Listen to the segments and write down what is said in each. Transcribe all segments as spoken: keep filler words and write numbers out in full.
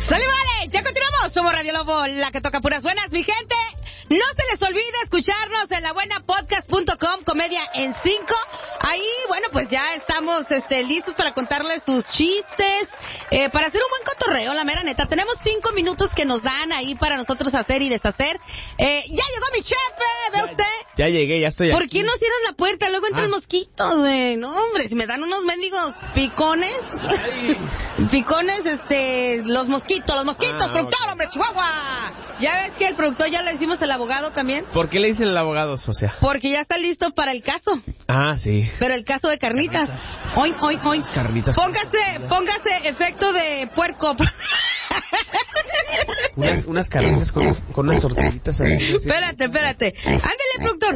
¡Sale, vale! Ya continuamos. Somos Radio Lobo, la que toca puras buenas, mi gente. No se les olvide escucharnos en la buena podcast punto com, comedia en cinco. Ahí, bueno, pues ya estamos este, listos para contarles sus chistes, eh, para hacer un buen cotorreo, la mera neta. Tenemos cinco minutos que nos dan ahí para nosotros hacer y deshacer. Eh, ya llegó mi chefe, ¿ve usted? Ya llegué, ya estoy ¿Por aquí. qué no cierras la puerta? Luego entran Ah. mosquitos, güey. No, hombre, si me dan unos mendigos picones. Picones, este, los mosquitos, los mosquitos, Ah, productor, ok. hombre, Chihuahua. Ya ves que el productor ya le decimos al abogado también, ¿Por qué le dicen el abogado, socia? porque ya está listo para el caso, Ah, sí. pero el caso de carnitas. Hoy, hoy, hoy. Carnitas. Póngase, póngase efecto de puerco. Unas, unas carnitas con, con unas tortillitas así. así. Espérate, espérate. Ándale, productor.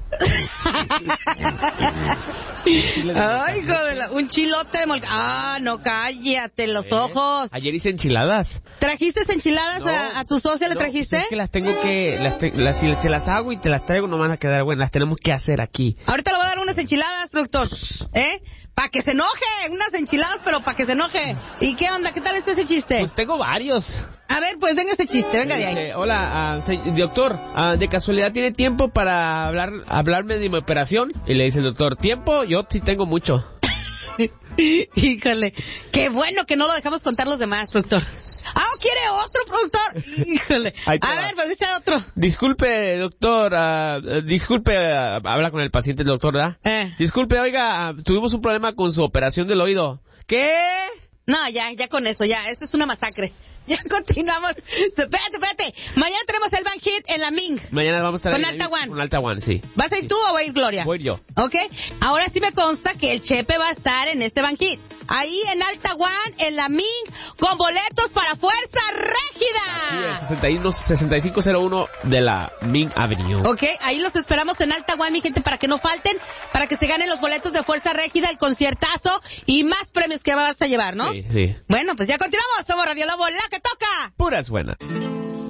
Ay, hijo de la... Un chilote de molca... Ah, no, cállate los ojos. Ayer hice enchiladas. ¿Trajiste enchiladas No, a, a tu socia? ¿Le No, trajiste? pues es que las tengo que... Las te- las, si te las hago y te las traigo no van a quedar buenas. Las tenemos que hacer aquí. Ahorita le voy a dar unas enchiladas, productor. ¿Eh? Para que se enoje. Unas enchiladas, pero para que se enoje. ¿Y qué onda? ¿Qué tal está ese chiste? Pues tengo varios. A ver, pues venga ese chiste. Venga de ahí. Eh, hola, ah, se- doctor, ah, ¿de casualidad tiene tiempo para hablar hablarme de mi operación? Y le dice el doctor, ¿tiempo? Yo sí tengo mucho. Híjole. Qué bueno que no lo dejamos contar los demás, productor. Ah, ¿quiere otro, productor? Híjole. Ahí te A va. ver, pues echa otro. Disculpe, doctor, ah, eh, disculpe, ah, habla con el paciente el doctor, ¿verdad? Eh. Disculpe, oiga, ah, tuvimos un problema con su operación del oído. ¿Qué? No, ya, ya con eso, ya. Esto es una masacre. Ya continuamos. Espérate, espérate. Mañana tenemos el Van Hit en la Ming. Mañana vamos a estar Con en- Alta One. Con Alta One, sí. ¿Vas a ir tú o va a ir Gloria? Voy yo. ¿Ok? Ahora sí me consta que el Chepe va a estar en este Van Hit. Ahí en Alta One, en la Ming, con boletos para Fuerza Régida. sesenta y uno, sesenta y cinco cero uno de la Ming Avenue. Ok, ahí los esperamos en Alta One, mi gente, para que no falten, para que se ganen los boletos de Fuerza Régida, el conciertazo y más premios que vas a llevar, ¿no? Sí, sí. Bueno, pues ya continuamos. Somos Radio Lobo, la que toca. Puras buenas.